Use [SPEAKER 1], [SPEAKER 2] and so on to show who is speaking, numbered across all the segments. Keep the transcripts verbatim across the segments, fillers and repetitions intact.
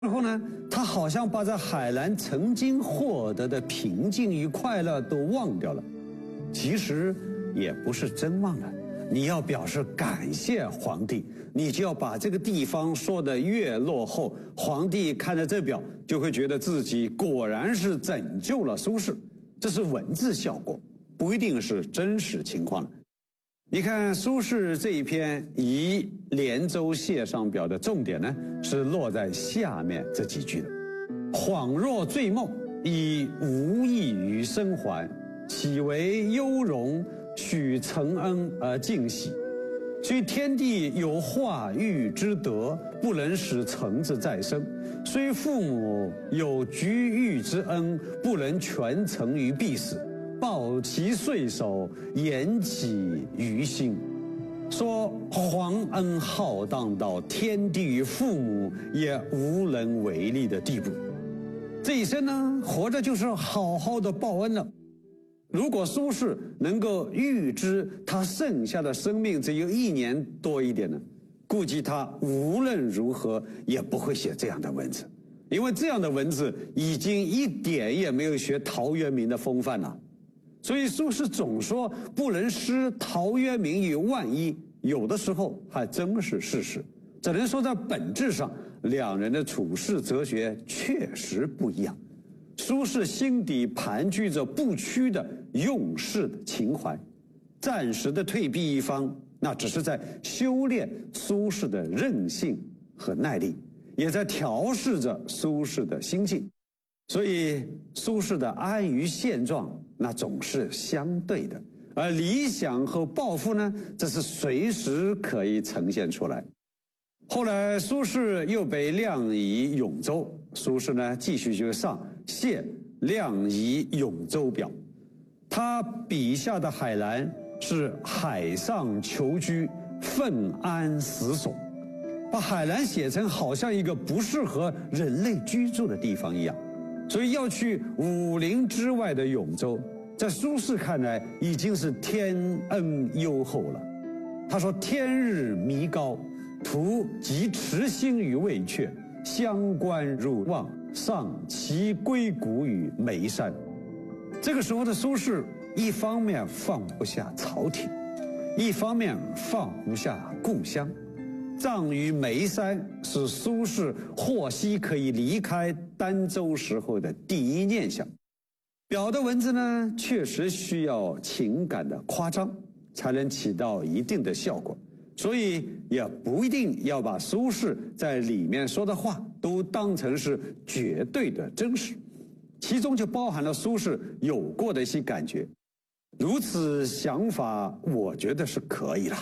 [SPEAKER 1] 之后呢，他好像把这海兰曾经获得的平静与快乐都忘掉了。其实也不是真忘了，你要表示感谢皇帝，你就要把这个地方说得越落后，皇帝看着这表就会觉得自己果然是拯救了苏轼。这是文字效果，不一定是真实情况了。你看苏轼这一篇《移连州谢上表》的重点呢，是落在下面这几句的：恍若醉梦，已无益于生还，岂为忧容，许承恩而敬喜。虽天地有化育之德，不能使臣子再生；虽父母有居育之恩，不能全承于必死。报其岁首，延起于心。说皇恩浩荡到天地与父母也无能为力的地步。这一生呢，活着就是好好的报恩了。如果苏轼能够预知他剩下的生命只有一年多一点呢，估计他无论如何也不会写这样的文字，因为这样的文字已经一点也没有学陶渊明的风范了。所以苏轼总说不能失陶渊明于万一，有的时候还真是事实。只能说在本质上，两人的处世哲学确实不一样。苏轼心底盘踞着不屈的用世的情怀，暂时的退避一方，那只是在修炼苏轼的韧性和耐力，也在调试着苏轼的心境。所以苏轼的安于现状，那总是相对的，而理想和抱负呢，这是随时可以呈现出来。后来苏轼又被晾以永州，苏轼呢继续就上谢晾以永州表。他笔下的海兰是海上求居，愤安死所，把海兰写成好像一个不适合人类居住的地方一样。所以要去武陵之外的永州，在苏轼看来已经是天恩优厚了。他说：天日弥高，徒及池心于渭阙，相关入望，上其归谷于眉山。这个时候的苏轼，一方面放不下朝廷，一方面放不下故乡。葬于眉山是苏轼获悉可以离开儋州时候的第一念想。表的文字呢，确实需要情感的夸张，才能起到一定的效果，所以也不一定要把苏轼在里面说的话都当成是绝对的真实，其中就包含了苏轼有过的一些感觉。如此想法，我觉得是可以了。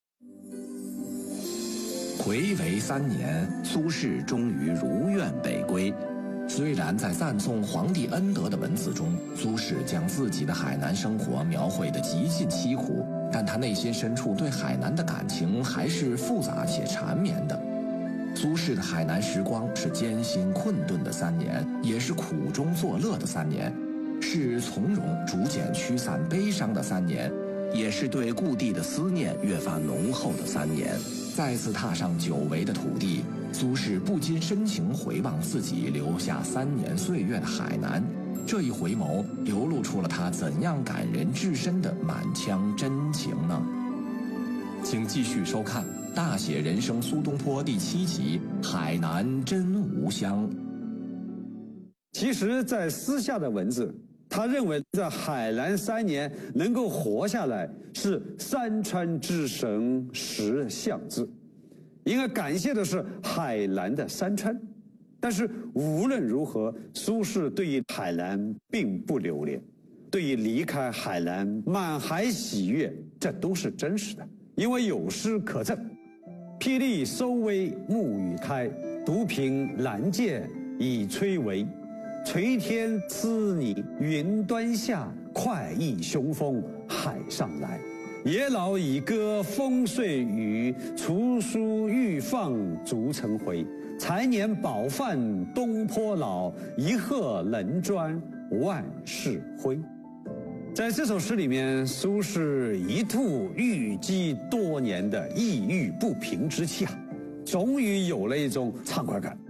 [SPEAKER 2] 回违三年，苏轼终于如愿北归。虽然在赞颂皇帝恩德的文字中，苏轼将自己的海南生活描绘得极尽凄苦，但他内心深处对海南的感情还是复杂且缠绵的。苏轼的海南时光是艰辛困顿的三年，也是苦中作乐的三年，是从容逐渐驱散悲伤的三年，也是对故地的思念越发浓厚的三年。再次踏上久违的土地，苏轼不禁深情回望自己留下三年岁月的海南，这一回眸流露出了他怎样感人至深的满腔真情呢？请继续收看《大写人生苏东坡》第七集《海南真无乡》。
[SPEAKER 1] 其实在私下的文字，他认为在海南三年能够活下来，是山川之神识相之，应该感谢的是海南的山川。但是无论如何，苏轼对于海南并不留恋，对于离开海南满怀喜悦，这都是真实的，因为有诗可证：霹雳收微暮雨开，独凭蓝剑已摧围。垂天思你云端下，快意雄风海上来。野老已歌风岁雨，厨书欲放逐尘回。才年饱饭东坡老，一鹤能专万事灰。在这首诗里面，苏轼一吐郁积多年的抑郁不平之气啊，终于有了一种畅快感。